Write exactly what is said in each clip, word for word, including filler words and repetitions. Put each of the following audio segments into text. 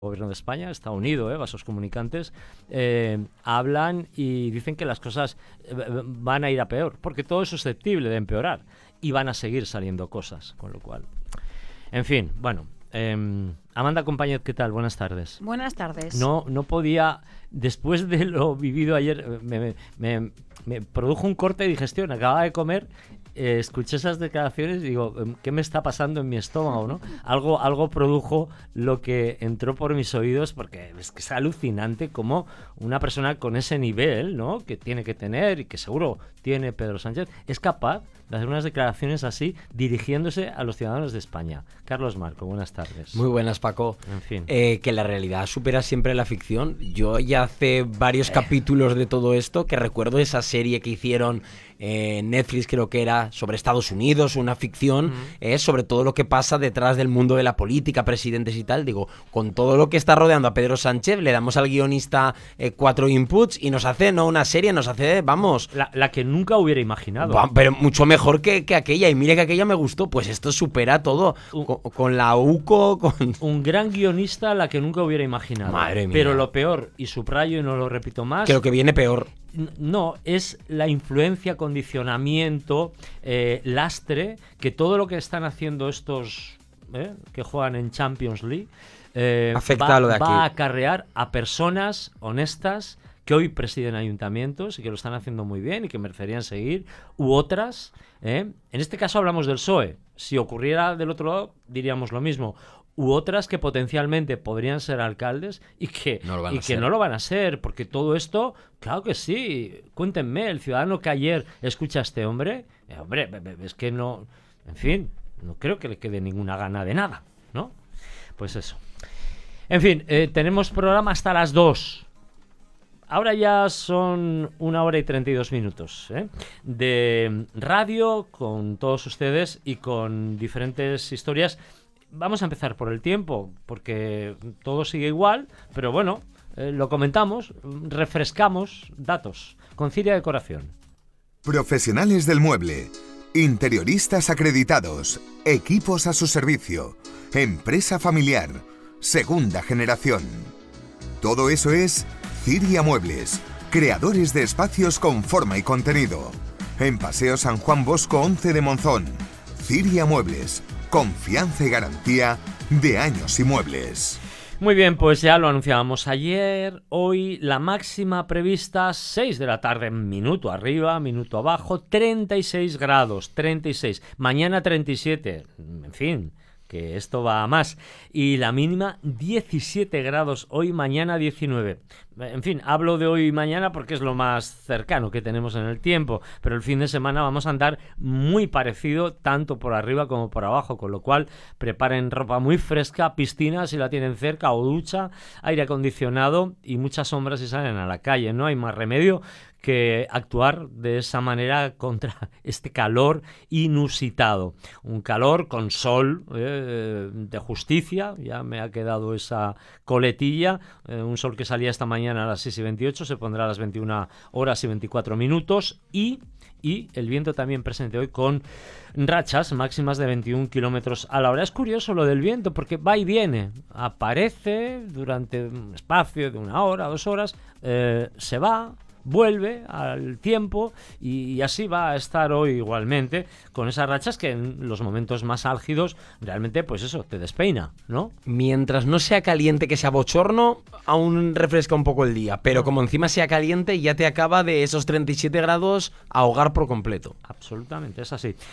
Gobierno de España está unido, ¿eh? Vasos comunicantes, eh, hablan y dicen que las cosas eh, van a ir a peor, porque todo es susceptible de empeorar y van a seguir saliendo cosas, con lo cual, en fin, bueno, eh, Amanda Compañet, ¿qué tal? Buenas tardes. Buenas tardes. No, no podía, después de lo vivido ayer, me, me, me, me produjo un corte de digestión, acababa de comer. Eh, escuché esas declaraciones y digo, ¿qué me está pasando en mi estómago, no? Algo, algo produjo lo que entró por mis oídos, porque es que es alucinante cómo una persona con ese nivel, ¿no?, que tiene que tener y que seguro tiene Pedro Sánchez, es capaz de hacer unas declaraciones así dirigiéndose a los ciudadanos de España. Carlos Marco, buenas tardes. Muy buenas, Paco. En fin. Eh, que la realidad supera siempre la ficción. Yo ya hace varios eh. capítulos de todo esto que recuerdo esa serie que hicieron eh, Netflix, creo que era, sobre Estados Unidos, una ficción, uh-huh. eh, sobre todo lo que pasa detrás del mundo de la política, presidentes y tal. Digo, con todo lo que está rodeando a Pedro Sánchez, le damos al guionista eh, cuatro inputs y nos hace, no una serie, nos hace, vamos... La, la que nunca hubiera imaginado. Va, pero mucho mejor que, que aquella, y mire que aquella me gustó. Pues esto supera todo, un, con, con la U C O, con... Un gran guionista, la que nunca hubiera imaginado. Madre mía. Pero lo peor, y subrayo y no lo repito más... Creo que viene peor. No, es la influencia, condicionamiento, eh, lastre, que todo lo que están haciendo estos eh, que juegan en Champions League eh, Afecta va, a lo de aquí. va a acarrear a personas honestas que hoy presiden ayuntamientos y que lo están haciendo muy bien y que merecerían seguir, u otras, eh, en este caso hablamos del P S O E, si ocurriera del otro lado diríamos lo mismo, u otras que potencialmente podrían ser alcaldes y que no, y que no lo van a ser, porque todo esto, claro que sí, cuéntenme, el ciudadano que ayer escucha a este hombre, eh, hombre, es que no, en fin, no creo que le quede ninguna gana de nada, ¿no? Pues eso. En fin, eh, tenemos programa hasta las dos. Ahora ya son una hora y treinta y dos minutos ¿eh? de radio con todos ustedes y con diferentes historias. Vamos a empezar por el tiempo, porque todo sigue igual, pero bueno, eh, lo comentamos, refrescamos datos con Ciria Decoración. Profesionales del mueble, interioristas acreditados, equipos a su servicio, empresa familiar, segunda generación. Todo eso es Ciria Muebles, creadores de espacios con forma y contenido. En Paseo San Juan Bosco once de Monzón. Ciria Muebles, confianza y garantía de años y muebles. Muy bien, pues ya lo anunciábamos ayer. Hoy la máxima prevista, seis de la tarde, minuto arriba, minuto abajo, treinta y seis grados, treinta y seis. Mañana treinta y siete, en fin, que esto va a más. Y la mínima diecisiete grados hoy, mañana diecinueve. En fin, hablo de hoy y mañana porque es lo más cercano que tenemos en el tiempo, pero el fin de semana vamos a andar muy parecido tanto por arriba como por abajo, con lo cual preparen ropa muy fresca, piscina si la tienen cerca o ducha, aire acondicionado y mucha sombra si salen a la calle. No hay más remedio que actuar de esa manera contra este calor inusitado. Un calor con sol eh, de justicia, ya me ha quedado esa coletilla, eh, un sol que salía esta mañana a las seis y veintiocho, se pondrá a las veintiuna horas y veinticuatro minutos y, y el viento también presente hoy con rachas máximas de veintiún kilómetros a la hora. Es curioso lo del viento porque va y viene, aparece durante un espacio de una hora, dos horas, eh, se va, vuelve al tiempo y, y así va a estar hoy igualmente, con esas rachas que en los momentos más álgidos realmente pues eso, te despeina, ¿no? Mientras no sea caliente que sea bochorno, aún refresca un poco el día, pero no. Como encima sea caliente ya te acaba de esos treinta y siete grados ahogar por completo. Absolutamente, es así.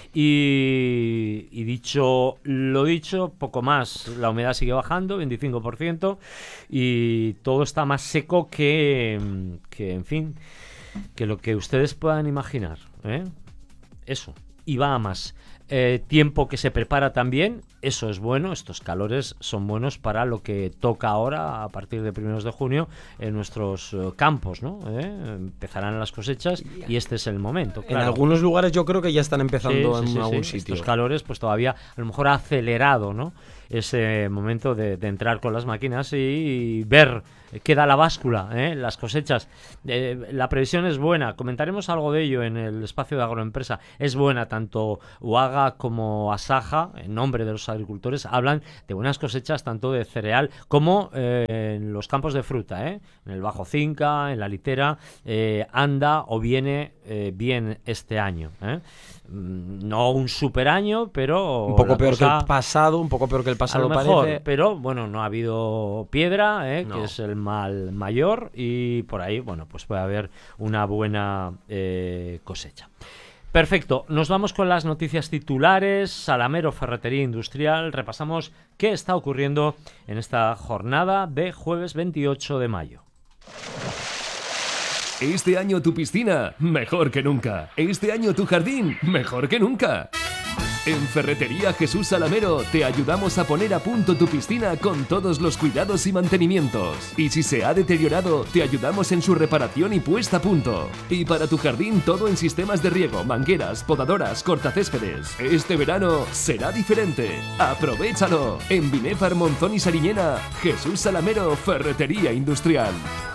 Y, y dicho lo dicho, poco más, la humedad sigue bajando, veinticinco por ciento, y todo está más seco que, que en fin, que lo que ustedes puedan imaginar, ¿eh? Eso, y va a más. Eh, tiempo que se prepara también, eso es bueno, estos calores son buenos para lo que toca ahora a partir de primeros de junio en nuestros uh, campos, ¿no? ¿Eh? Empezarán las cosechas y este es el momento. Claro. En algunos lugares yo creo que ya están empezando sí, en sí, sí, algún sí. sitio. Estos calores pues todavía a lo mejor ha acelerado, ¿no?, ese momento de, de entrar con las máquinas y, y ver qué da la báscula, ¿eh? Las cosechas. Eh, la previsión es buena, comentaremos algo de ello en el espacio de Agroempresa. Es buena tanto Uaga como Asaja, en nombre de los los agricultores hablan de buenas cosechas tanto de cereal como eh, en los campos de fruta, ¿eh? En el Bajo Cinca, en la Litera, eh, anda o viene eh, bien este año, ¿eh? No un super año, pero un poco peor cosa, que el pasado, un poco peor que el pasado a lo mejor, parece. pero bueno, no ha habido piedra, ¿eh? No. Que es el mal mayor, y por ahí, bueno, pues puede haber una buena eh, cosecha. Perfecto, nos vamos con las noticias titulares. Salamero Ferretería Industrial. Repasamos qué está ocurriendo en esta jornada de jueves veintiocho de mayo. Este año tu piscina, mejor que nunca. Este año tu jardín, mejor que nunca. En Ferretería Jesús Salamero te ayudamos a poner a punto tu piscina con todos los cuidados y mantenimientos. Y si se ha deteriorado, te ayudamos en su reparación y puesta a punto. Y para tu jardín todo en sistemas de riego, mangueras, podadoras, cortacéspedes. Este verano será diferente. ¡Aprovechalo! En Binefar, Monzón y Sariñena, Jesús Salamero Ferretería Industrial.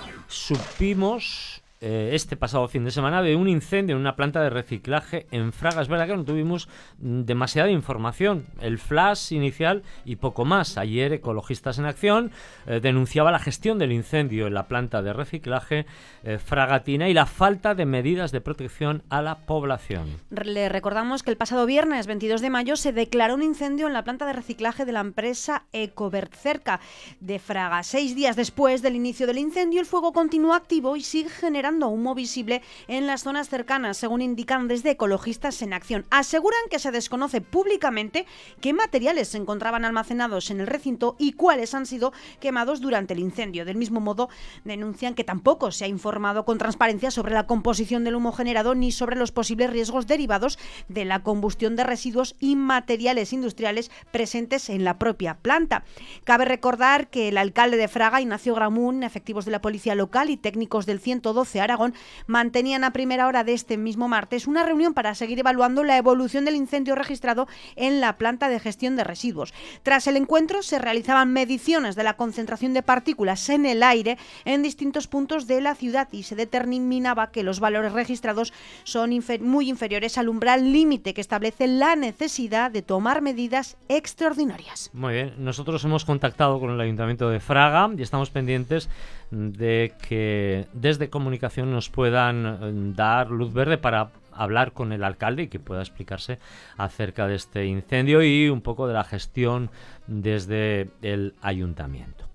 Supimos este pasado fin de semana de un incendio en una planta de reciclaje en Fraga. Es verdad que no tuvimos demasiada información, el flash inicial y poco más. Ayer Ecologistas en Acción eh, denunciaba la gestión del incendio en la planta de reciclaje eh, fragatina y la falta de medidas de protección a la población. Le recordamos que el pasado viernes veintidós de mayo se declaró un incendio en la planta de reciclaje de la empresa Ecovert cerca de Fraga. Seis días después del inicio del incendio, el fuego continúa activo y sigue generando humo visible en las zonas cercanas, según indican desde Ecologistas en Acción. Aseguran que se desconoce públicamente qué materiales se encontraban almacenados en el recinto y cuáles han sido quemados durante el incendio. Del mismo modo, denuncian que tampoco se ha informado con transparencia sobre la composición del humo generado ni sobre los posibles riesgos derivados de la combustión de residuos y materiales industriales presentes en la propia planta. Cabe recordar que el alcalde de Fraga, Ignacio Gramún, efectivos de la policía local y técnicos del ciento doce Aragón mantenían a primera hora de este mismo martes una reunión para seguir evaluando la evolución del incendio registrado en la planta de gestión de residuos. Tras el encuentro se realizaban mediciones de la concentración de partículas en el aire en distintos puntos de la ciudad y se determinaba que los valores registrados son infer- muy inferiores al umbral límite que establece la necesidad de tomar medidas extraordinarias. Muy bien, nosotros hemos contactado con el Ayuntamiento de Fraga y estamos pendientes de que desde comunicación nos puedan dar luz verde para hablar con el alcalde y que pueda explicarse acerca de este incendio y un poco de la gestión desde el ayuntamiento.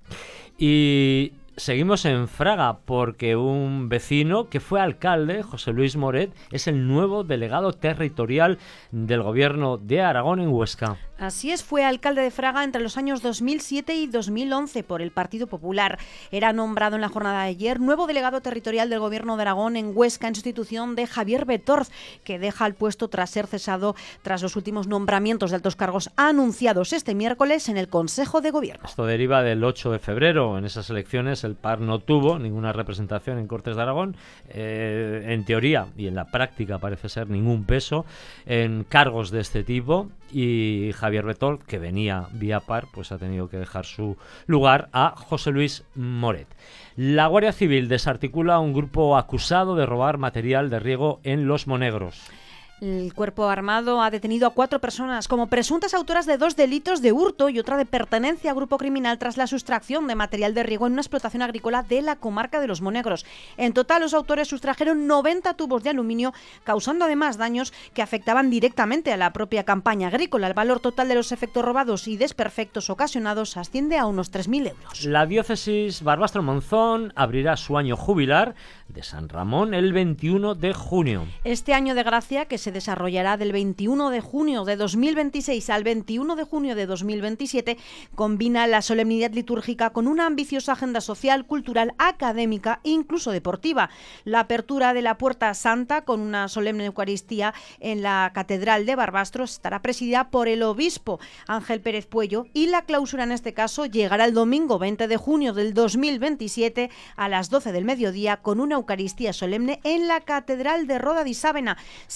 Y seguimos en Fraga porque un vecino que fue alcalde, José Luis Moret, es el nuevo delegado territorial del gobierno de Aragón en Huesca. Así es, fue alcalde de Fraga entre los años dos mil siete y dos mil once por el Partido Popular. Era nombrado en la jornada de ayer nuevo delegado territorial del Gobierno de Aragón en Huesca en sustitución de Javier Betorz, que deja el puesto tras ser cesado tras los últimos nombramientos de altos cargos anunciados este miércoles en el Consejo de Gobierno. Esto deriva del ocho de febrero. En esas elecciones el P A R no tuvo ninguna representación en Cortes de Aragón, eh, en teoría y en la práctica parece ser ningún peso en cargos de este tipo, y Javier Betorz, que venía vía P A R, pues ha tenido que dejar su lugar a José Luis Moret. La Guardia Civil desarticula a un grupo acusado de robar material de riego en Los Monegros. El Cuerpo Armado ha detenido a cuatro personas como presuntas autoras de dos delitos de hurto y otra de pertenencia a grupo criminal tras la sustracción de material de riego en una explotación agrícola de la comarca de Los Monegros. En total, los autores sustrajeron noventa tubos de aluminio, causando además daños que afectaban directamente a la propia campaña agrícola. El valor total de los efectos robados y desperfectos ocasionados asciende a unos tres mil euros. La diócesis Barbastro-Monzón abrirá su año jubilar de San Ramón el veintiuno de junio. Este año de gracia, que se desarrollará del veintiuno de junio de dos mil veintiséis al veintiuno de junio de dos mil veintisiete, combina la solemnidad litúrgica con una ambiciosa agenda social, cultural, académica e incluso deportiva. La apertura de la Puerta Santa con una solemne Eucaristía en la Catedral de Barbastro estará presidida por el obispo Ángel Pérez Puello y la clausura en este caso llegará el domingo veinte de junio del dos mil veintisiete a las doce del mediodía con una Eucaristía solemne en la Catedral de Roda di Sávena, seguida de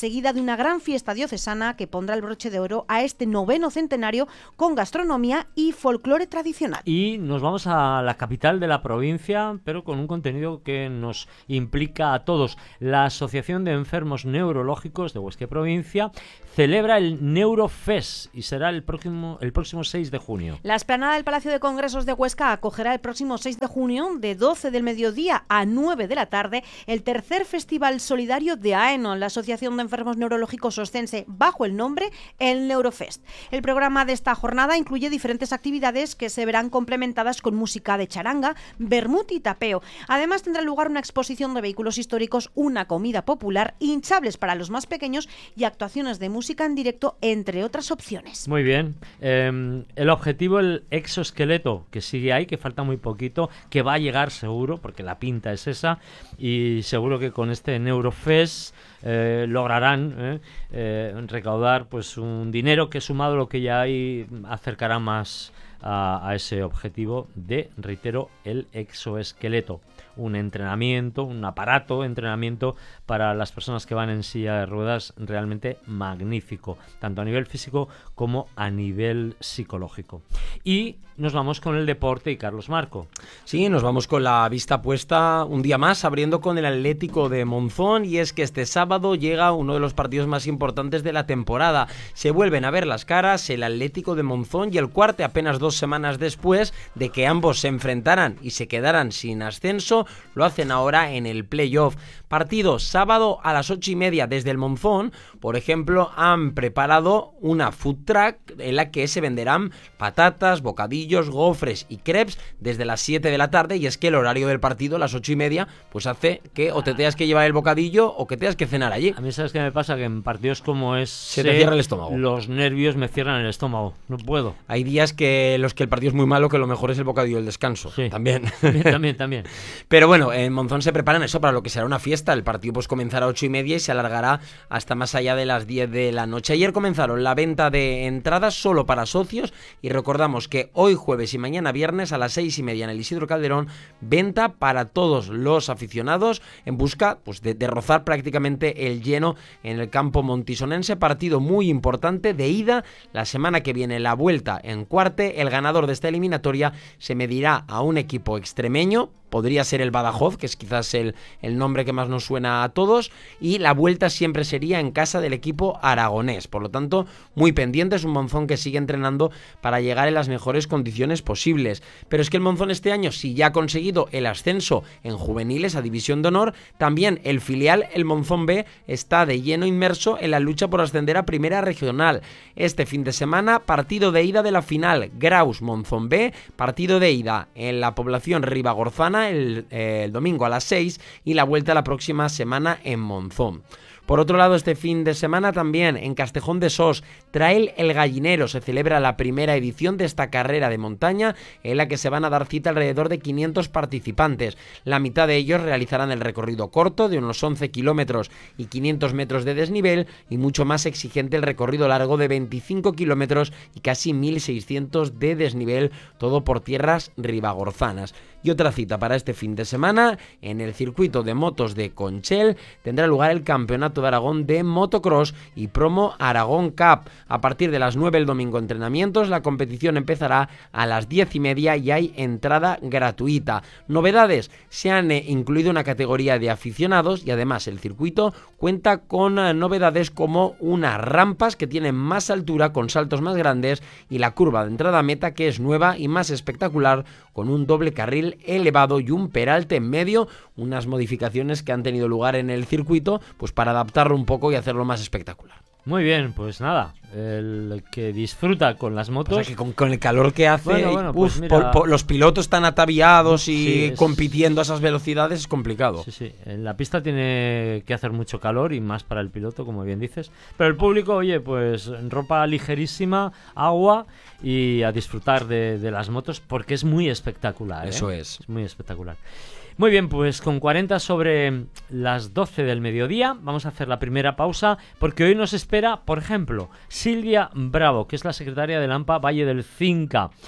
una gran fiesta diocesana que pondrá el broche de oro a este noveno centenario con gastronomía y folclore tradicional. Y nos vamos a la capital de la provincia, pero con un contenido que nos implica a todos. La Asociación de Enfermos Neurológicos de Huesca Provincia celebra el Neurofest y será el próximo, el próximo seis de junio. La explanada del Palacio de Congresos de Huesca acogerá el próximo seis de junio, de doce del mediodía a nueve de la tarde, el tercer Festival Solidario de AENO, la Asociación de Enfermos Neurológicos Ostense, bajo el nombre El Neurofest. El programa de esta jornada incluye diferentes actividades que se verán complementadas con música de charanga, vermut y tapeo. Además tendrá lugar una exposición de vehículos históricos, una comida popular, hinchables para los más pequeños y actuaciones de música en directo, entre otras opciones. Muy bien. Eh, el objetivo, el exoesqueleto, que sigue ahí, que falta muy poquito, que va a llegar seguro, porque la pinta es esa, y seguro que con este Neurofest eh, lograrán eh, eh, recaudar pues un dinero que, sumado a lo que ya hay, acercará más a, a ese objetivo de, reitero, el exoesqueleto. Un entrenamiento, un aparato de entrenamiento para las personas que van en silla de ruedas realmente magnífico, tanto a nivel físico como a nivel psicológico. Y nos vamos con el deporte y Carlos Marco. Sí, nos vamos con la vista puesta un día más, abriendo con el Atlético de Monzón, y es que este sábado llega uno de los partidos más importantes de la temporada. Se vuelven a ver las caras el Atlético de Monzón y el Cuarte, apenas dos semanas después de que ambos se enfrentaran y se quedaran sin ascenso. Lo hacen ahora en el playoff. Partido sábado a las ocho y media desde el Monzón. Por ejemplo, han preparado una food truck en la que se venderán patatas, bocadillos, gofres y crepes desde las siete de la tarde, y es que el horario del partido, las ocho y media, pues hace que o te tengas que llevar el bocadillo o que tengas que cenar allí. A mí, ¿sabes qué me pasa? Que en partidos como es se te cierra el estómago. Los nervios me cierran el estómago. No puedo. Hay días que los que el partido es muy malo, que lo mejor es el bocadillo del descanso. Sí. También. También, también, también. Pero bueno, en Monzón se preparan eso para lo que será una fiesta. El partido pues comenzará a ocho y media y se alargará hasta más allá de las diez de la noche. Ayer comenzaron la venta de entradas solo para socios, y recordamos que hoy jueves y mañana viernes a las seis y media en el Isidro Calderón, venta para todos los aficionados en busca pues de, de rozar prácticamente el lleno en el campo montisonense. Partido muy importante de ida. La semana que viene la vuelta en Cuarte. El ganador de esta eliminatoria se medirá a un equipo extremeño. Podría ser el Badajoz, que es quizás el, el nombre que más nos suena a todos, y la vuelta siempre sería en casa del equipo aragonés. Por lo tanto, muy pendiente, es un Monzón que sigue entrenando para llegar en las mejores condiciones posibles. Pero es que el Monzón este año, si ya ha conseguido el ascenso en juveniles a División de Honor, también el filial, el Monzón B, está de lleno inmerso en la lucha por ascender a Primera Regional. Este fin de semana, partido de ida de la final, Graus-Monzón B, partido de ida en la población ribagorzana, El, eh, el domingo a las seis, y la vuelta la próxima semana en Monzón. Por otro lado, este fin de semana también en Castejón de Sos, Trail El Gallinero, se celebra la primera edición de esta carrera de montaña, en la que se van a dar cita alrededor de quinientos participantes. La mitad de ellos realizarán el recorrido corto de unos once kilómetros y quinientos metros de desnivel, y mucho más exigente el recorrido largo de veinticinco kilómetros y casi mil seiscientos de desnivel, todo por tierras ribagorzanas. Y otra cita para este fin de semana, en el circuito de motos de Conchel, tendrá lugar el Campeonato de Aragón de Motocross y Promo Aragón Cup. A partir de las nueve el domingo, entrenamientos, la competición empezará a las diez y media y hay entrada gratuita. Novedades: se han eh, incluido una categoría de aficionados, y además el circuito cuenta con eh, novedades como unas rampas que tienen más altura con saltos más grandes, y la curva de entrada a meta, que es nueva y más espectacular, con un doble carril elevado y un peralte en medio, unas modificaciones que han tenido lugar en el circuito pues para adaptarlo un poco y hacerlo más espectacular. Muy bien, pues nada, el que disfruta con las motos... O sea, que con, con el calor que hace, bueno, bueno, pues uf, mira... por, por, los pilotos están ataviados y sí, es... compitiendo a esas velocidades, es complicado. Sí, sí, en la pista tiene que hacer mucho calor, y más para el piloto, como bien dices. Pero el público, oye, pues ropa ligerísima, agua, y a disfrutar de, de las motos, porque es muy espectacular. Eso ¿eh? es. Es muy espectacular. Muy bien, pues con cuarenta sobre las doce del mediodía vamos a hacer la primera pausa, porque hoy nos espera, por ejemplo, Silvia Bravo, que es la secretaria del AMPA Valle del Cinca.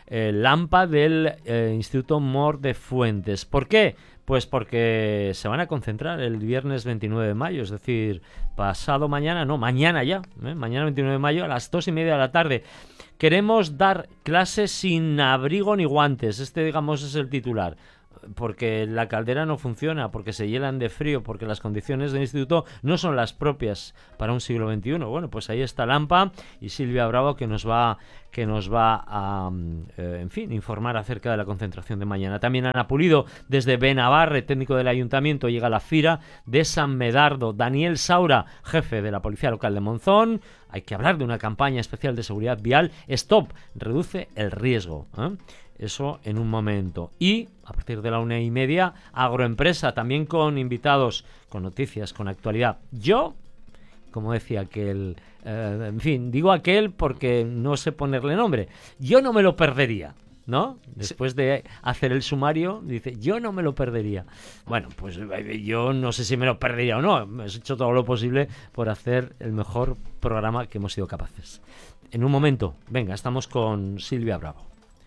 eh, Lampa del eh, Instituto Mor de Fuentes. ¿Por qué? Pues porque se van a concentrar el viernes veintinueve de mayo, es decir, pasado mañana, no, mañana ya, ¿eh? mañana veintinueve de mayo a las dos y media de la tarde. Queremos dar clases sin abrigo ni guantes, este digamos es el titular. Porque la caldera no funciona, porque se hielan de frío, porque las condiciones del instituto no son las propias para un siglo veintiuno. Bueno, pues ahí está Lampa y Silvia Bravo que nos va, que nos va a, eh, en fin, informar acerca de la concentración de mañana. También Ana Pulido desde Benavarre, técnico del ayuntamiento, llega a la Fira de San Medardo. Daniel Saura, jefe de la Policía Local de Monzón. Hay que hablar de una campaña especial de seguridad vial. Stop, reduce el riesgo, ¿eh? Eso en un momento. Y a partir de la una y media, Agroempresa, también con invitados, con noticias, con actualidad. Yo, como decía aquel, eh, en fin, digo aquel porque no sé ponerle nombre. Yo no me lo perdería, ¿no? Después de hacer el sumario, dice, yo no me lo perdería. Bueno, pues yo no sé si me lo perdería o no. He hecho todo lo posible por hacer el mejor programa que hemos sido capaces. En un momento, venga, estamos con Silvia Bravo.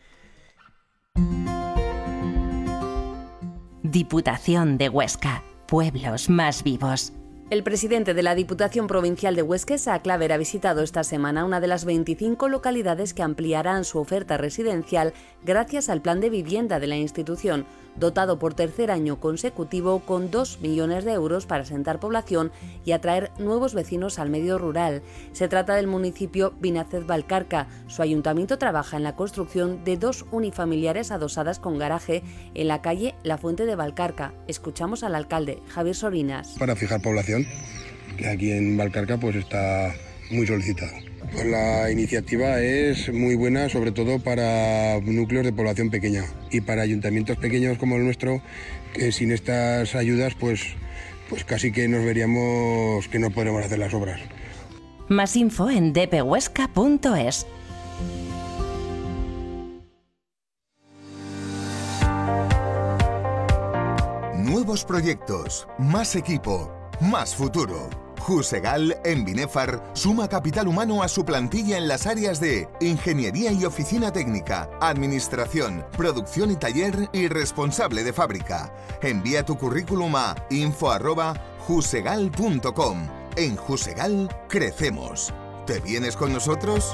Diputación de Huesca, pueblos más vivos. El presidente de la Diputación Provincial de Huesca, Isaac Claver, ha visitado esta semana una de las veinticinco localidades que ampliarán su oferta residencial gracias al plan de vivienda de la institución, dotado por tercer año consecutivo con dos millones de euros para asentar población y atraer nuevos vecinos al medio rural. Se trata del municipio Vinacez-Valcarca. Su ayuntamiento trabaja en la construcción de dos unifamiliares adosadas con garaje en la calle La Fuente de Valcarca. Escuchamos al alcalde, Javier Sorinas. Para fijar población, que aquí en Valcarca pues está muy solicitado. Pues la iniciativa es muy buena, sobre todo para núcleos de población pequeña y para ayuntamientos pequeños como el nuestro, que sin estas ayudas pues, pues casi que nos veríamos que no podremos hacer las obras. Más info en d p huesca punto es. Nuevos proyectos, más equipo, más futuro. Jusegal en Binefar suma capital humano a su plantilla en las áreas de ingeniería y oficina técnica, administración, producción y taller y responsable de fábrica. Envía tu currículum a info arroba jusegal punto com. En Jusegal crecemos. ¿Te vienes con nosotros?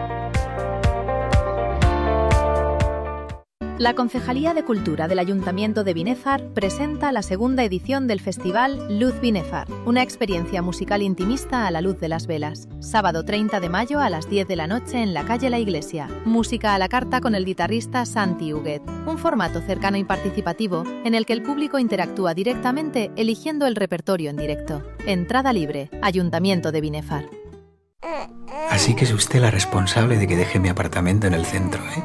La Concejalía de Cultura del Ayuntamiento de Binefar presenta la segunda edición del festival Luz Binefar, una experiencia musical intimista a la luz de las velas. Sábado treinta de mayo a las diez de la noche en la calle La Iglesia. Música a la carta con el guitarrista Santi Huguet. Un formato cercano y participativo en el que el público interactúa directamente eligiendo el repertorio en directo. Entrada libre. Ayuntamiento de Binefar. Así que es usted la responsable de que deje mi apartamento en el centro, ¿eh?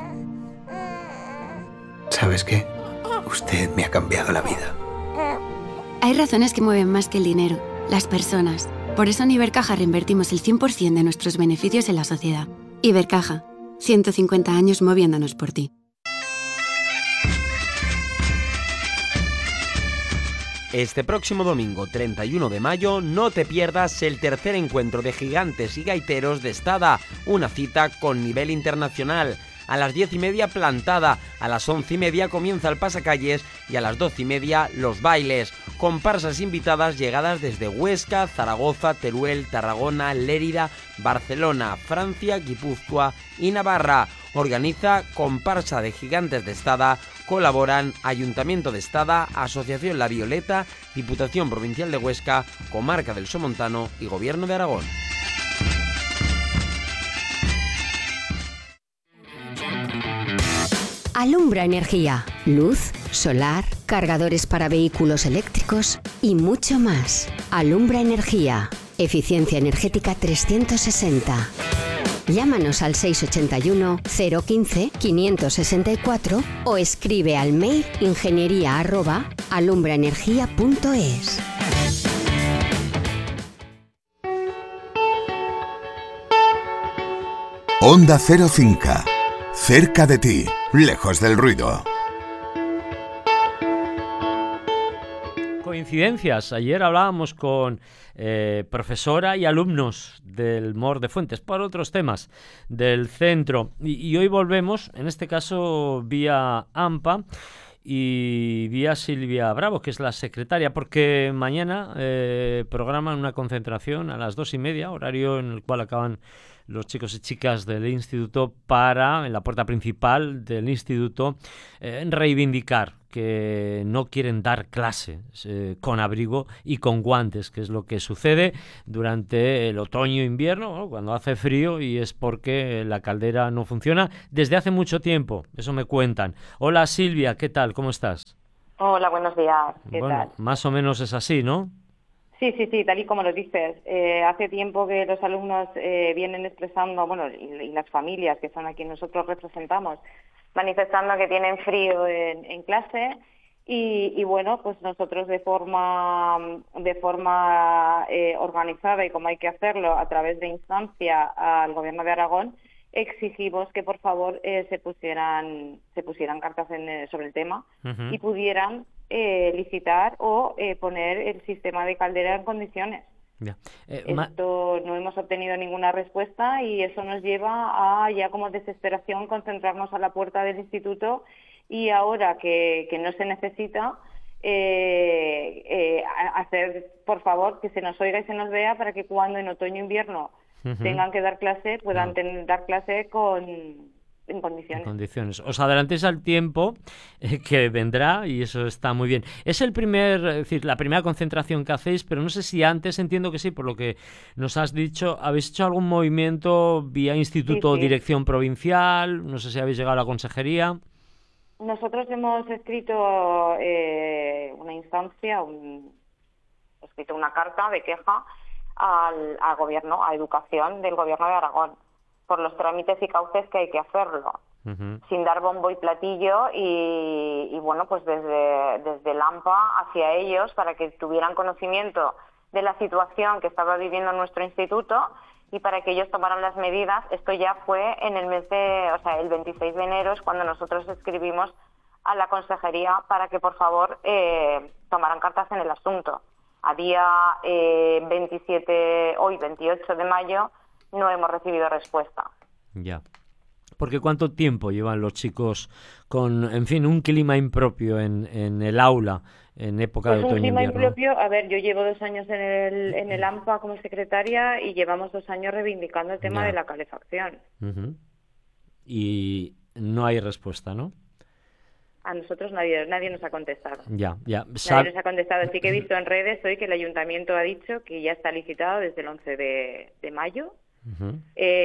¿Sabes qué? Usted me ha cambiado la vida. Hay razones que mueven más que el dinero, las personas. Por eso en Ibercaja reinvertimos el cien por ciento de nuestros beneficios en la sociedad. Ibercaja, ciento cincuenta años moviéndonos por ti. Este próximo domingo, treinta y uno de mayo, no te pierdas el tercer encuentro de gigantes y gaiteros de Estada, una cita con nivel internacional. A las diez y media plantada, a las once y media comienza el pasacalles y a las doce y media los bailes. Comparsas invitadas llegadas desde Huesca, Zaragoza, Teruel, Tarragona, Lérida, Barcelona, Francia, Guipúzcoa y Navarra. Organiza Comparsa de Gigantes de Estada, colaboran Ayuntamiento de Estada, Asociación La Violeta, Diputación Provincial de Huesca, Comarca del Somontano y Gobierno de Aragón. Alumbra Energía, luz, solar, cargadores para vehículos eléctricos y mucho más. Alumbra Energía, eficiencia energética trescientos sesenta. Llámanos al seis ochenta y uno, cero quince, quinientos sesenta y cuatro o escribe al mail ingeniería arroba alumbraenergia punto es. Onda Cero Finca. Cerca de ti, lejos del ruido. coincidencias. Ayer hablábamos con eh, profesora y alumnos del Mor de Fuentes por otros temas del centro y, y hoy volvemos, en este caso vía AMPA y vía Silvia Bravo, que es la secretaria, porque mañana eh, programan una concentración a las dos y media, horario en el cual acaban los chicos y chicas del instituto para, en la puerta principal del instituto, eh, reivindicar que no quieren dar clase eh, con abrigo y con guantes, que es lo que sucede durante el otoño-invierno, ¿no? Cuando hace frío, y es porque la caldera no funciona desde hace mucho tiempo, eso me cuentan. Hola Silvia, ¿qué tal? ¿Cómo estás? Hola, buenos días. ¿Qué bueno, tal? Más o menos es así, ¿no? Sí, sí, sí, tal y como lo dices. Eh, hace tiempo que los alumnos eh, vienen expresando, bueno, y, y las familias, que son a quien nosotros representamos, manifestando que tienen frío en, en clase y, y, bueno, pues nosotros de forma, de forma eh, organizada y como hay que hacerlo a través de instancia al Gobierno de Aragón, exigimos que por favor eh, se pusieran se pusieran cartas en, eh, sobre el tema uh-huh. y pudieran eh, licitar o eh, poner el sistema de caldera en condiciones. Yeah. Eh, Esto no hemos obtenido ninguna respuesta y eso nos lleva a ya como desesperación concentrarnos a la puerta del instituto y ahora que, que no se necesita eh, eh, hacer por favor que se nos oiga y se nos vea para que cuando en otoño-invierno Uh-huh. tengan que dar clase, puedan uh-huh. tener, dar clase con, en condiciones. En condiciones. Os adelantéis al tiempo eh, que vendrá y eso está muy bien. Es el primer, es decir, la primera concentración que hacéis, pero no sé si antes, entiendo que sí, por lo que nos has dicho, ¿habéis hecho algún movimiento vía instituto o sí, sí. dirección provincial? No sé si habéis llegado a la consejería. Nosotros hemos escrito eh, una instancia, un, escrito una carta de queja Al, al gobierno, a educación del gobierno de Aragón, por los trámites y cauces que hay que hacerlo, uh-huh. sin dar bombo y platillo y, y bueno, pues desde, desde el AMPA hacia ellos para que tuvieran conocimiento de la situación que estaba viviendo nuestro instituto y para que ellos tomaran las medidas. Esto ya fue en el mes de, o sea, el veintiséis de enero es cuando nosotros escribimos a la consejería para que por favor eh, tomaran cartas en el asunto. A día eh, veintisiete, hoy veintiocho de mayo, no hemos recibido respuesta. Ya. Porque ¿cuánto tiempo llevan los chicos con, en fin, un clima impropio en, en el aula en época pues de otoño-invierno? Un clima impropio, a ver, yo llevo dos años en el, en el AMPA como secretaria y llevamos dos años reivindicando el tema ya. de la calefacción. Uh-huh. Y no hay respuesta, ¿no? A nosotros nadie nadie nos ha contestado. Ya, ya. Nadie nos ha contestado. Sí que he visto en redes hoy que el ayuntamiento ha dicho que ya está licitado desde el once de mayo. Uh-huh.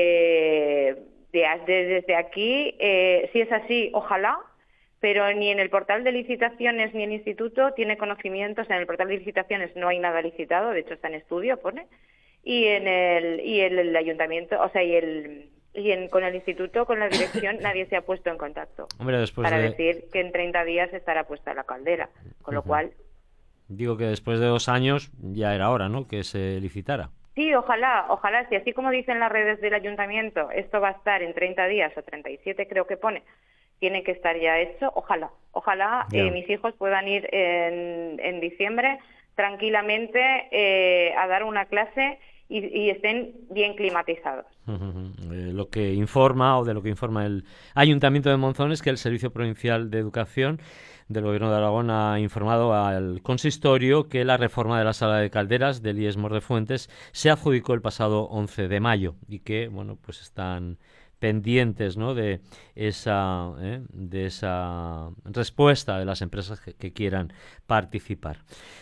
Eh, de, de, desde aquí, eh, si es así, ojalá, pero ni en el portal de licitaciones ni el instituto tiene conocimientos. En el portal de licitaciones no hay nada licitado, de hecho está en estudio, pone. Y en el y el, el ayuntamiento, o sea, y el... Y en, con el instituto, con la dirección, nadie se ha puesto en contacto. Hombre, después para de... decir que en treinta días estará puesta la caldera. Con lo uh-huh. cual... Digo que después de dos años ya era hora, ¿no?, que se licitara. Sí, ojalá, ojalá. Si así como dicen las redes del ayuntamiento, esto va a estar en treinta días o treinta y siete, creo que pone, tiene que estar ya hecho. Ojalá, ojalá eh, mis hijos puedan ir en, en diciembre tranquilamente eh, a dar una clase y, y estén bien climatizados. Uh-huh. Eh, lo que informa, o de lo que informa el Ayuntamiento de Monzón, es que el Servicio Provincial de Educación del Gobierno de Aragón ha informado al consistorio que la reforma de la sala de calderas del I E S Mor de Fuentes se adjudicó el pasado once de mayo y que, bueno, pues están pendientes, ¿no?, de esa ¿eh? de esa respuesta de las empresas que, que quieran participar.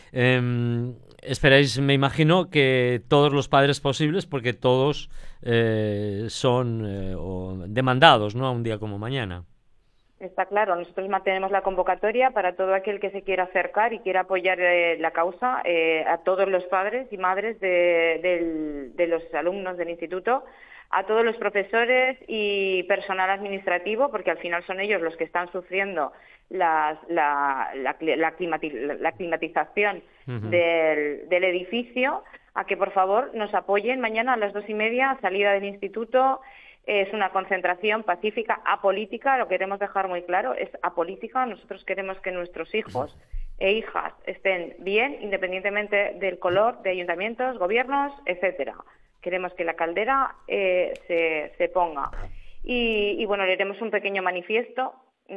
Eh, esperáis, me imagino, que todos los padres posibles, porque todos eh, son eh, o demandados, ¿no?, a un día como mañana. Está claro, nosotros mantenemos la convocatoria para todo aquel que se quiera acercar y quiera apoyar eh, la causa, eh, a todos los padres y madres de, de, de los alumnos del instituto, a todos los profesores y personal administrativo, porque al final son ellos los que están sufriendo las, la, la, la, climati, la climatización uh-huh. del, del edificio, a que por favor nos apoyen mañana a las dos y media, salida del instituto. Es una concentración pacífica, apolítica, lo queremos dejar muy claro, es apolítica. Nosotros queremos que nuestros hijos e hijas estén bien, independientemente del color de ayuntamientos, gobiernos, etcétera. Queremos que la caldera eh, se, se ponga. Y, y bueno, leeremos un pequeño manifiesto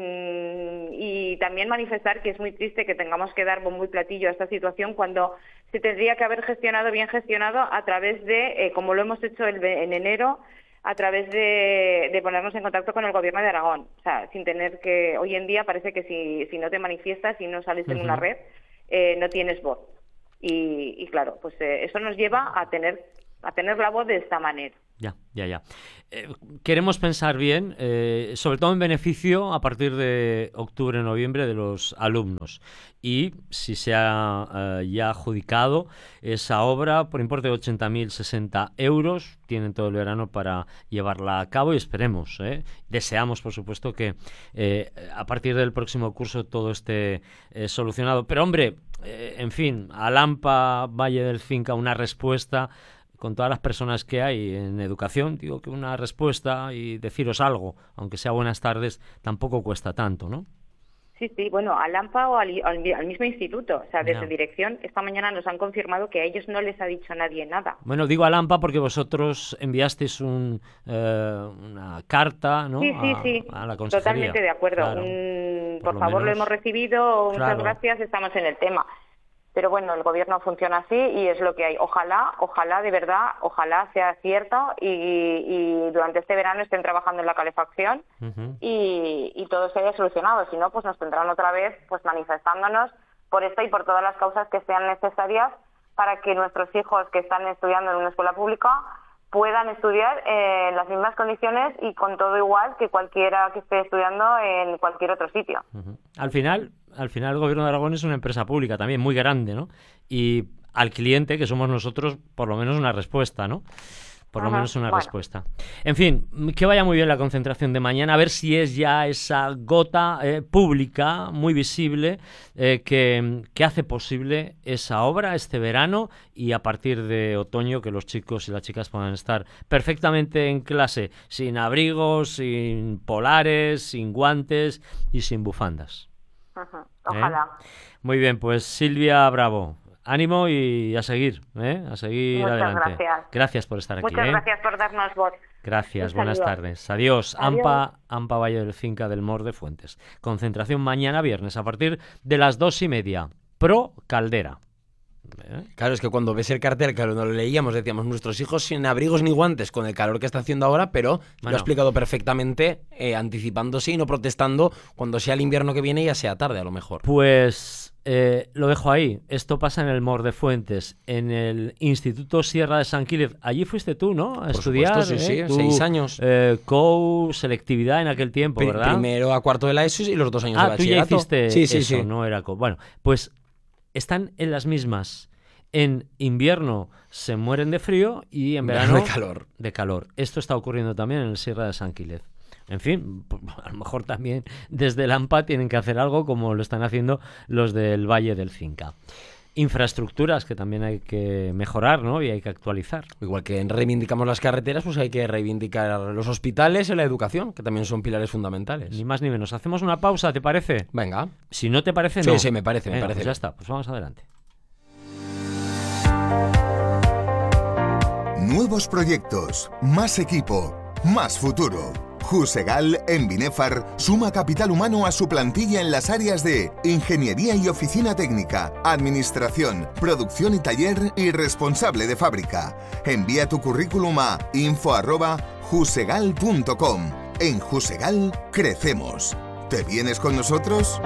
mmm, y también manifestar que es muy triste que tengamos que dar bombo y platillo a esta situación cuando se tendría que haber gestionado, bien gestionado, a través de, eh, como lo hemos hecho el, en enero, a través de, de ponernos en contacto con el Gobierno de Aragón. O sea, sin tener que... Hoy en día parece que si, si no te manifiestas, si no sales uh-huh. en una red, eh, no tienes voz. Y, y claro, pues eh, eso nos lleva a tener, a tener la voz de esta manera. Ya, ya, ya. Eh, queremos pensar bien, eh, sobre todo en beneficio a partir de octubre, noviembre de los alumnos. Y si se ha eh, ya adjudicado esa obra por importe de ochenta mil sesenta euros, tienen todo el verano para llevarla a cabo y esperemos, eh, deseamos por supuesto que eh, a partir del próximo curso todo esté eh, solucionado. Pero hombre, eh, en fin, a Lampa, Valle del Cinca, una respuesta... Con todas las personas que hay en educación, digo que una respuesta y deciros algo, aunque sea buenas tardes, tampoco cuesta tanto, ¿no? Sí, sí, bueno, al AMPA o al, al, al mismo instituto, o sea, desde no. dirección, esta mañana nos han confirmado que a ellos no les ha dicho nadie nada. Bueno, digo al AMPA porque vosotros enviasteis un, eh, una carta, ¿no? Sí, sí, a, sí, a la consejería. Totalmente de acuerdo. Claro. Un, por por lo favor, menos, lo hemos recibido, muchas claro. gracias, estamos en el tema. Pero bueno, el gobierno funciona así y es lo que hay. Ojalá, ojalá de verdad, ojalá sea cierto y, y durante este verano estén trabajando en la calefacción uh-huh. y, y todo se haya solucionado. Si no, pues nos tendrán otra vez pues manifestándonos por esta y por todas las causas que sean necesarias para que nuestros hijos que están estudiando en una escuela pública puedan estudiar en las mismas condiciones y con todo igual que cualquiera que esté estudiando en cualquier otro sitio. Uh-huh. Al final... Al final el Gobierno de Aragón es una empresa pública también muy grande, ¿no? Y al cliente, que somos nosotros, por lo menos una respuesta, ¿no? Por Ajá, lo menos una bueno. respuesta. En fin, que vaya muy bien la concentración de mañana, a ver si es ya esa gota eh, pública, muy visible, eh, que, que hace posible esa obra este verano y a partir de otoño que los chicos y las chicas puedan estar perfectamente en clase, sin abrigos, sin polares, sin guantes y sin bufandas. Ajá, ojalá. ¿Eh? Muy bien, pues Silvia Bravo, ánimo y a seguir, ¿eh? A seguir Muchas adelante. Gracias. Gracias por estar aquí. Muchas ¿eh? gracias por darnos voz. Gracias, Un buenas saludo. tardes. Adiós. Adiós. AMPA, AMPA Valle del Cinca del Mor de Fuentes. Concentración mañana viernes a partir de las dos y media. Pro Caldera. ¿Eh? Claro, es que cuando ves el cartel, claro, no lo leíamos, decíamos nuestros hijos sin abrigos ni guantes con el calor que está haciendo ahora, pero Bueno. lo ha explicado perfectamente, eh, anticipándose y no protestando cuando sea el invierno que viene y ya sea tarde a lo mejor. Pues eh, lo dejo ahí. Esto pasa en el Mor de Fuentes, en el Instituto Sierra de San Quílez. Allí fuiste tú, ¿no? A Por estudiar. supuesto, sí, ¿eh? sí, Tú, seis años. Eh, C O U, selectividad en aquel tiempo, Pri- ¿verdad? Primero a cuarto de la ESO y los dos años ah, de tú ya bachillerato. hiciste sí, sí, eso, sí. no era C O U. Bueno, pues están en las mismas. En invierno se mueren de frío y en verano de calor. de calor. Esto está ocurriendo también en el Sierra de San Quílez. En fin, a lo mejor también desde el AMPA tienen que hacer algo como lo están haciendo los del Valle del Cinca. Infraestructuras que también hay que mejorar, ¿no? Y hay que actualizar. Igual que reivindicamos las carreteras, pues hay que reivindicar los hospitales y la educación, que también son pilares fundamentales. Ni más ni menos. Hacemos una pausa, ¿te parece? Venga. Si no te parece, Sí, no. sí, me parece, me Venga, parece pues ya bien. está, pues vamos adelante. Nuevos proyectos, más equipo, más futuro. Jusegal en Binefar suma capital humano a su plantilla en las áreas de ingeniería y oficina técnica, administración, producción y taller y responsable de fábrica. Envía tu currículum a info arroba jusegal punto com. En Jusegal crecemos. ¿Te vienes con nosotros?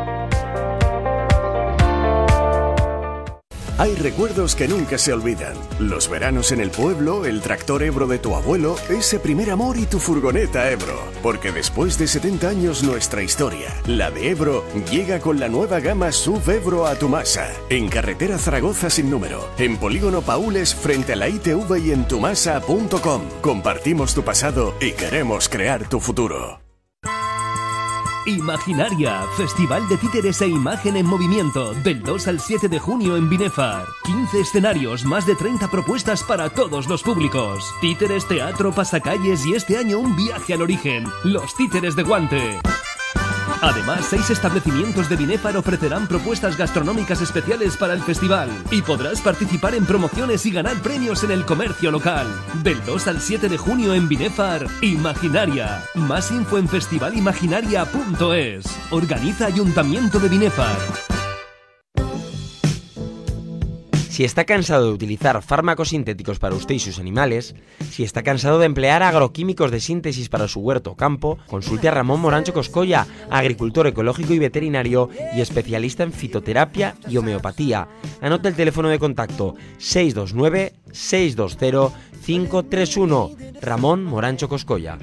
Hay recuerdos que nunca se olvidan. Los veranos en el pueblo, el tractor Ebro de tu abuelo, ese primer amor y tu furgoneta Ebro. Porque después de setenta años nuestra historia, la de Ebro, llega con la nueva gama S U V Ebro a Tumasa. En carretera Zaragoza sin número. En Polígono Paules frente a la I T V y en tumasa punto com. Compartimos tu pasado y queremos crear tu futuro. Imaginaria, Festival de Títeres e Imagen en Movimiento, del dos al siete de junio en Binefar. quince escenarios, más de treinta propuestas para todos los públicos. Títeres, teatro, pasacalles y este año un viaje al origen, los Títeres de Guante. Además, seis establecimientos de Binefar ofrecerán propuestas gastronómicas especiales para el festival y podrás participar en promociones y ganar premios en el comercio local. Del dos al siete de junio en Binefar, Imaginaria. Más info en festivalimaginaria punto es. Organiza Ayuntamiento de Binefar. Si está cansado de utilizar fármacos sintéticos para usted y sus animales, si está cansado de emplear agroquímicos de síntesis para su huerto o campo, consulte a Ramón Morancho Coscolla, agricultor ecológico y veterinario y especialista en fitoterapia y homeopatía. Anota el teléfono de contacto seis dos nueve, seis dos cero, cinco tres uno. Ramón Morancho Coscolla.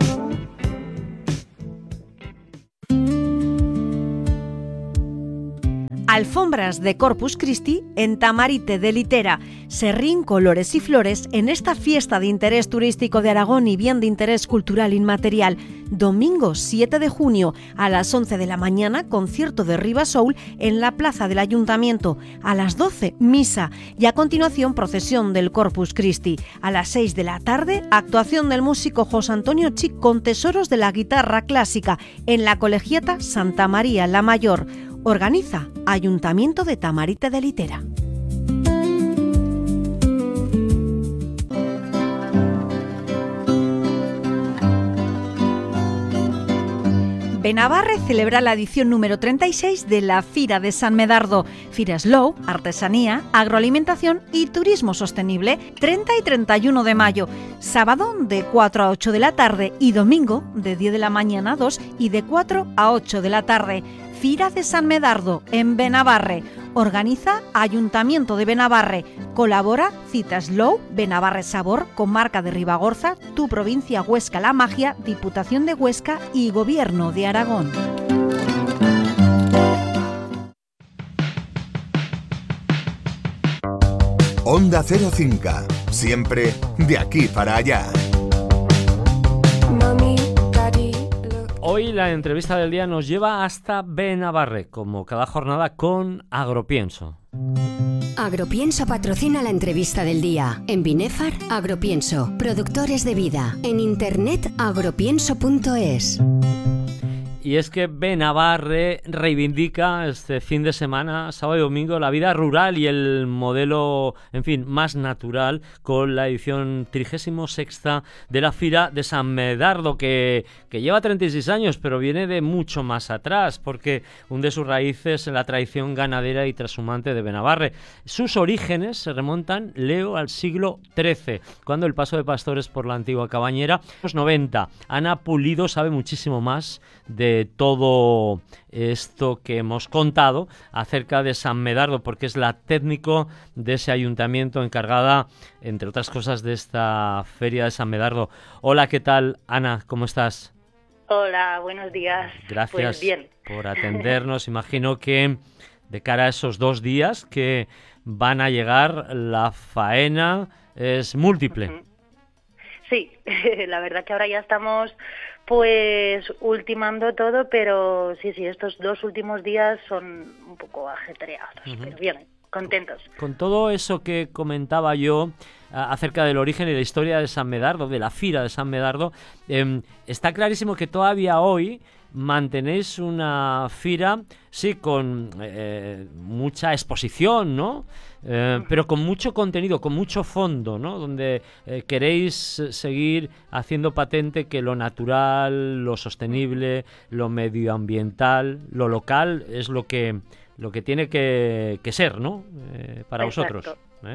Alfombras de Corpus Christi en Tamarite de Litera. Serrín, colores y flores en esta fiesta de interés turístico de Aragón y bien de interés cultural inmaterial. Domingo siete de junio a las once de la mañana, concierto de Riva Soul en la plaza del Ayuntamiento. A las doce, misa y a continuación procesión del Corpus Christi. A las seis de la tarde, actuación del músico José Antonio Chic con tesoros de la guitarra clásica en la Colegiata Santa María la Mayor. Organiza Ayuntamiento de Tamarite de Litera. Benabarre celebra la edición número treinta y seis de la Fira de San Medardo. Fira Slow, artesanía, agroalimentación y turismo sostenible, treinta y treinta y uno de mayo. Sábado de cuatro a ocho de la tarde y domingo de diez de la mañana a dos y de cuatro a ocho de la tarde. Fira de San Medardo en Benabarre. Organiza Ayuntamiento de Benabarre. Colabora Cita Slow, Benabarre Sabor, Comarca de Ribagorza, Tu Provincia Huesca La Magia, Diputación de Huesca y Gobierno de Aragón. Onda Cero Cinca, siempre de aquí para allá. Hoy la entrevista del día nos lleva hasta Benabarre, como cada jornada con Agropienso. Agropienso patrocina la entrevista del día. En Binefar, Agropienso, productores de vida. En internet, agropienso punto es. Y es que Benabarre reivindica este fin de semana, sábado y domingo, la vida rural y el modelo, en fin, más natural, con la edición trigésimo sexta de la Fira de San Medardo, que, que lleva treinta y seis años, pero viene de mucho más atrás, porque hunde sus raíces en la tradición ganadera y trashumante de Benabarre. Sus orígenes se remontan, leo, al siglo trece, cuando el paso de pastores por la antigua cabañera. En los noventa, Ana Pulido sabe muchísimo más de todo esto que hemos contado acerca de San Medardo, porque es la técnico de ese ayuntamiento encargada, entre otras cosas, de esta feria de San Medardo. Hola, ¿qué tal, Ana? ¿Cómo estás? Hola, buenos días. Gracias pues bien. por atendernos. Imagino que de cara a esos dos días que van a llegar, la faena es múltiple. Uh-huh. Sí, la verdad que ahora ya estamos pues ultimando todo, pero sí, sí, estos dos últimos días son un poco ajetreados, uh-huh. pero bien, contentos. Con todo eso que comentaba yo acerca del origen y de la historia de San Medardo, de la Fira de San Medardo, eh, está clarísimo que todavía hoy mantenéis una fira, sí, con eh, mucha exposición, ¿no? Eh, pero con mucho contenido, con mucho fondo, ¿no? Donde eh, queréis seguir haciendo patente que lo natural, lo sostenible, lo medioambiental, lo local es lo que lo que tiene que, que ser, ¿no? Eh, para Exacto. vosotros. ¿eh?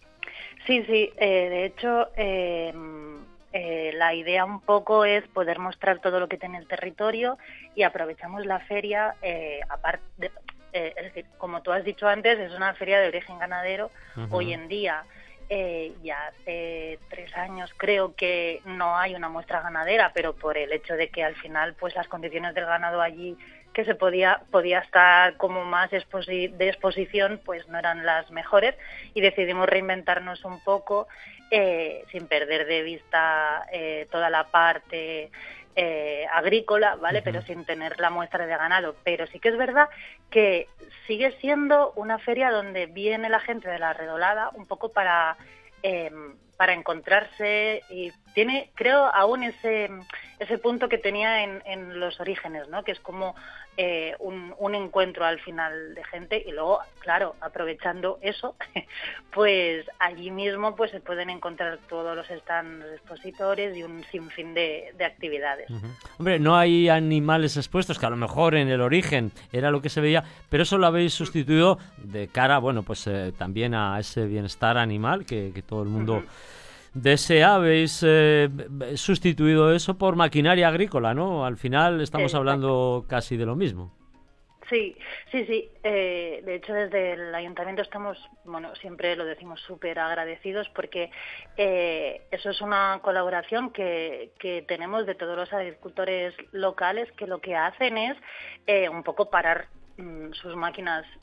Sí, sí. Eh, de hecho, eh, eh, la idea un poco es poder mostrar todo lo que tiene el territorio y aprovechamos la feria, eh, aparte de, eh, es decir, como tú has dicho antes, es una feria de origen ganadero. Uh-huh. Hoy en día, eh, ya hace tres años creo que no hay una muestra ganadera, pero por el hecho de que al final pues las condiciones del ganado allí que se podía podía estar como más exposi- de exposición, pues no eran las mejores, y decidimos reinventarnos un poco eh, sin perder de vista eh, toda la parte eh, agrícola, ¿vale? Uh-huh. Pero sin tener la muestra de ganado. Pero sí que es verdad que sigue siendo una feria donde viene la gente de la Redolada un poco para... Eh, para encontrarse, y tiene, creo, aún ese ese punto que tenía en, en los orígenes, ¿no? Que es como eh, un, un encuentro al final de gente, y luego, claro, aprovechando eso, pues allí mismo pues se pueden encontrar todos los stands expositores y un sinfín de, de actividades. Uh-huh. Hombre, no hay animales expuestos, que a lo mejor en el origen era lo que se veía, pero eso lo habéis sustituido de cara, bueno, pues eh, también a ese bienestar animal que, que todo el mundo uh-huh. desea. Habéis eh, sustituido eso por maquinaria agrícola, ¿no? Al final estamos Exacto. hablando casi de lo mismo. Sí, sí, sí. Eh, de hecho, desde el ayuntamiento estamos, bueno, siempre lo decimos, súper agradecidos, porque eh, eso es una colaboración que, que tenemos de todos los agricultores locales, que lo que hacen es eh, un poco parar mmm, sus máquinas